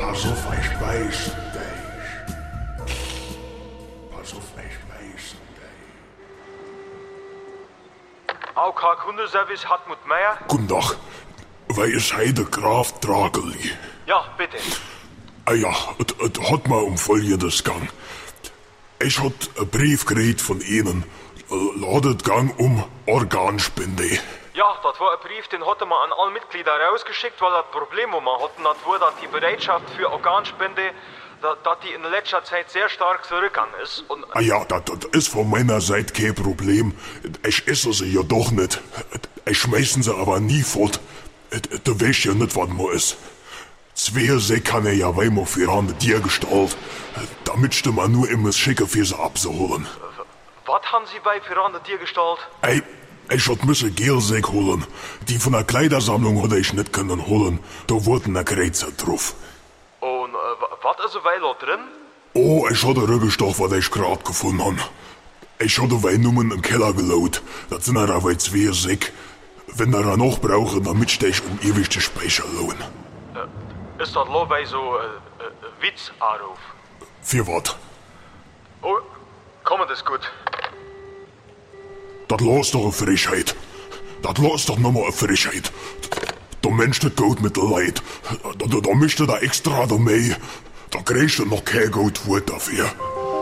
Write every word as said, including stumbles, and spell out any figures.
Pass auf, ich beiß dich. Pass auf, ich beiß dich. A O K Kundenservice Hartmut Meier. Guten Tag. Wer ist heute Graf Drageli? Ja, bitte. Ah ja, es hat mal um Folgendes gegangen. Ich hat einen Brief gekriegt von Ihnen. Ladet gang um Organspende. Ja, das war ein Brief, den hat man an alle Mitglieder rausgeschickt, weil das Problem, wo man hatten, das war, dass die Bereitschaft für Organspende, dass, dass die in letzter Zeit sehr stark zurückgegangen ist. Und Ah ja, das, das ist von meiner Seite kein Problem. Ich esse sie ja doch nicht. Ich schmeißen sie aber nie fort. Du weißt ja nicht, was man ist. Zwei Säcke kann er ja weimar für eine Tiergestalt. Damit du man nur immer schicken für sie abzuholen. Was haben Sie bei für eine Tiergestalt? Ey, ich hat müsse Gelsäck holen. Die von der Kleidersammlung hätte ich nicht können holen. Da wurden eine Kreuzer drauf. Und äh, was ist weil da drin? Oh, ich hatte Rückgestoch, was ich gerade gefunden habe. Ich hatte weil nur in den Keller gelaut. Das sind aber zwei Säcke. Wenn er noch brauchen, dann mitste ich um ewig die Speicher lohnen. Äh, ist das lo bei so äh, äh, Witzanruf? Für was? Oh, komm, das ist gut. Das los doch eine Frechheit. Das los doch nochmal eine Frechheit. Der Mensch, das geht mit der Leid. Da, da, da mischt er da extra da mehr. Da kriegst du noch kein Geld dafür.